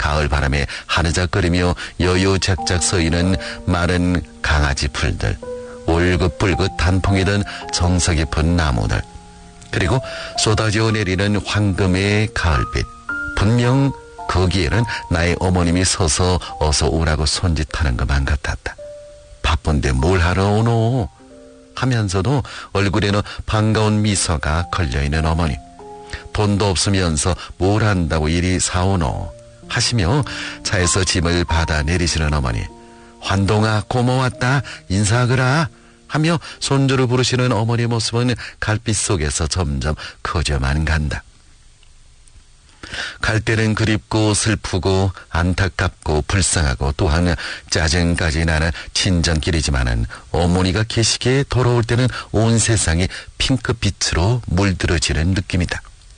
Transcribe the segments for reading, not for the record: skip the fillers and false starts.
가을 바람에 하느적거리며 여유작작 서있는 마른 강아지 풀들, 울긋불긋 단풍이 든 정서 깊은 나무들, 그리고 쏟아져 내리는 황금의 가을빛. 분명 거기에는 나의 어머님이 서서 어서 오라고 손짓하는 것만 같았다. 바쁜데 뭘 하러 오노? 하면서도 얼굴에는 반가운 미소가 걸려있는 어머니. 돈도 없으면서 뭘 한다고 이리 사오노? 하시며 차에서 짐을 받아 내리시는 어머니. 환동아 고마웠다 인사하거라 하며 손주를 부르시는 어머니 모습은 갈빛 속에서 점점 커져만 간다. 갈 때는 그립고 슬프고 안타깝고 불쌍하고 또한 짜증까지 나는 친정길이지만은 어머니가 계시기에 돌아올 때는 온 세상이 핑크빛으로 물들어지는 느낌이다.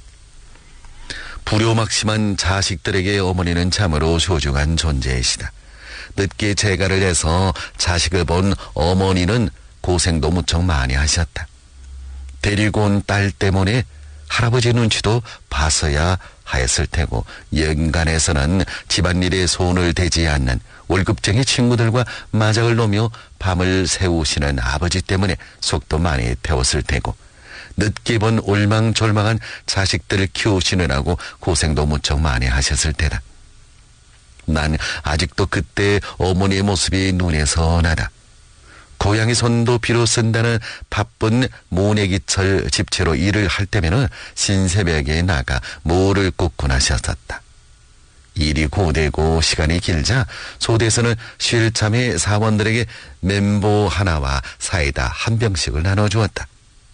불효막심한 자식들에게 어머니는 참으로 소중한 존재이시다. 늦게 재가를 해서 자식을 본 어머니는 고생도 무척 많이 하셨다. 데리고 온 딸 때문에 할아버지 눈치도 봤어야 하였을 테고 연간에서는 집안일에 손을 대지 않는 월급쟁이 친구들과 마작을 놓으며 밤을 새우시는 아버지 때문에 속도 많이 태웠을 테고 늦게 본 올망졸망한 자식들을 키우시느라고 고생도 무척 많이 하셨을 테다. 난 아직도 그때 어머니의 모습이 눈에 선하다. 고양이 손도 비로 쓴다는 바쁜 모내기철 집채로 일을 할 때면은 신새벽에 나가 모를 꽂곤 하셨었다. 일이 고되고 시간이 길자 소대에서는 쉴 참에 사원들에게 멘보 하나와 사이다 한 병씩을 나눠주었다.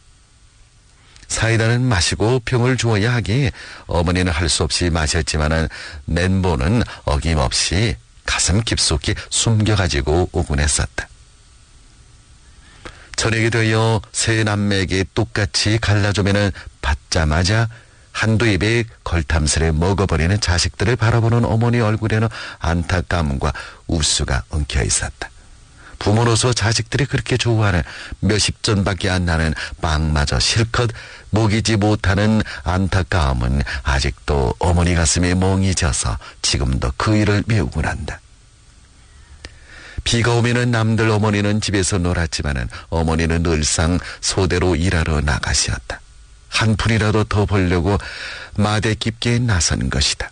사이다는 마시고 병을 주어야 하기에 어머니는 할 수 없이 마셨지만은 멘보는 어김없이 가슴 깊숙이 숨겨가지고 오곤 했었다. 저녁이 되어 세 남매에게 똑같이 갈라주면은 받자마자 한두 입에 걸탐스레 먹어버리는 자식들을 바라보는 어머니 얼굴에는 안타까움과 우수가 엉켜 있었다. 부모로서 자식들이 그렇게 좋아하는 몇십 전밖에 안 나는 빵마저 실컷 먹이지 못하는 안타까움은 아직도 어머니 가슴에 멍이 져서 지금도 그 일을 메우곤 한다. 비가 오면은 남들 어머니는 집에서 놀았지만은 어머니는 늘상 소대로 일하러 나가시었다. 한 푼이라도 더 벌려고 마대 깊게 나선 것이다.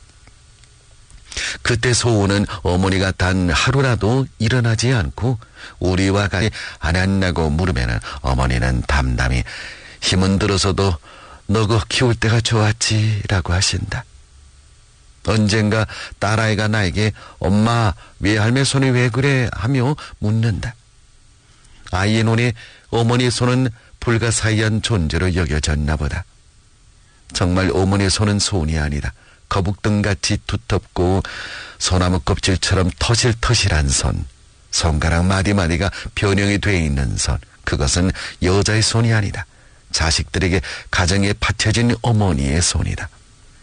그때 소우는 어머니가 단 하루라도 일어나지 않고 우리와 같이 안 한다고 물으면은 어머니는 담담히 힘은 들어서도 너거 키울 때가 좋았지라고 하신다. 언젠가 딸아이가 나에게 엄마 외할매 손이 왜 그래 하며 묻는다. 아이의 눈에 어머니의 손은 불가사의한 존재로 여겨졌나 보다. 정말 어머니의 손은 손이 아니다. 거북등같이 두텁고 소나무 껍질처럼 터실터실한 손, 손가락 마디마디가 변형이 돼 있는 손, 그것은 여자의 손이 아니다. 자식들에게 가정에 받쳐진 어머니의 손이다.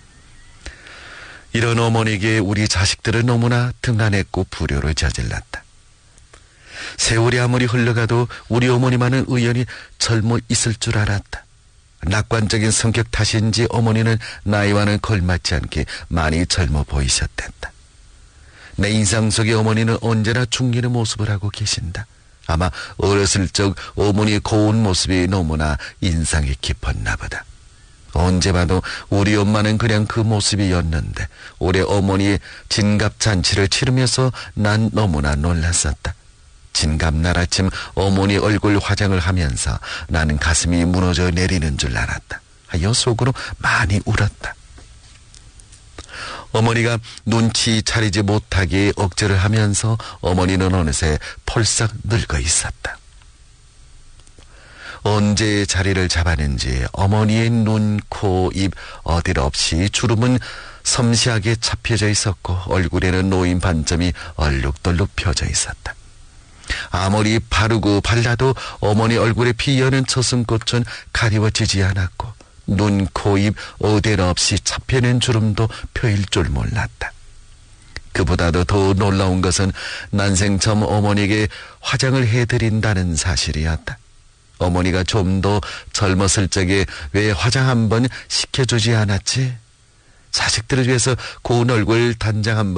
이런 어머니에게 우리 자식들은 너무나 등한했고 불효를 저질렀다. 세월이 아무리 흘러가도 우리 어머니만은 의연히 젊어 있을 줄 알았다. 낙관적인 성격 탓인지 어머니는 나이와는 걸맞지 않게 많이 젊어 보이셨단다. 내 인상 속의 어머니는 언제나 중년의 모습을 하고 계신다. 아마 어렸을 적 어머니의 고운 모습이 너무나 인상이 깊었나 보다. 언제 봐도 우리 엄마는 그냥 그 모습이었는데 올해 어머니의 진갑잔치를 치르면서 난 너무나 놀랐었다. 진갑날 아침 어머니 얼굴 화장을 하면서 나는 가슴이 무너져 내리는 줄 알았다. 하여 속으로 많이 울었다. 어머니가 눈치 차리지 못하게 억제를 하면서 어머니는 어느새 펄썩 늙어 있었다. 언제 자리를 잡았는지 어머니의 눈, 코, 입 어딜 없이 주름은 섬세하게 잡혀져 있었고 얼굴에는 노인 반점이 얼룩덜룩 펴져 있었다. 아무리 바르고 발라도 어머니 얼굴에 피어는 저승꽃은 가리워지지 않았고 눈, 코, 입 어딜 없이 잡혀있는 주름도 펴일 줄 몰랐다. 그보다도 더 놀라운 것은 난생 처음 어머니에게 화장을 해드린다는 사실이었다. 어머니가 좀 더 젊었을 적에 왜 화장 한번 시켜주지 않았지? 자식들을 위해서 고운 얼굴 단장 한번